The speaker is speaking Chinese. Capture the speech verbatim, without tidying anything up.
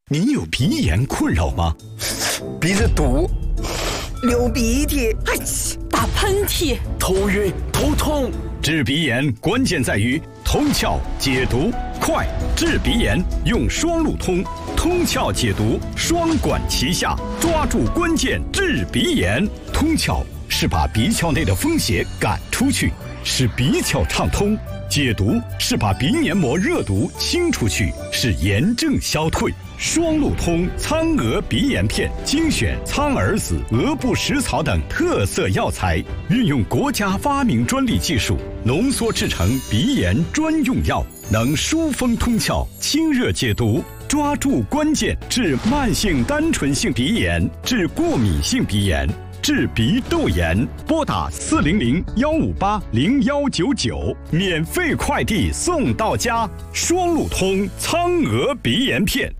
您有鼻炎困扰吗？ 鼻子堵， 流鼻涕， 哎，打喷嚏， 头晕头痛。 治鼻炎关键在于通窍解毒快，治鼻炎用双路通，通窍解毒双管齐下，抓住关键治鼻炎。通窍是把鼻窍内的风邪赶出去，使鼻窍畅通；解毒是把鼻黏膜热毒清出去，使炎症消退。双路通苍鹅鼻炎片精选苍耳子、鹅不食草等特色药材，运用国家发明专利技术浓缩制成鼻炎专用药，能疏风通窍、清热解毒，抓住关键治慢性单纯性鼻炎、治过敏性鼻炎、治鼻窦炎。拨打四零零幺五八零幺九九，免费快递送到家。双路通苍鹅鼻炎片。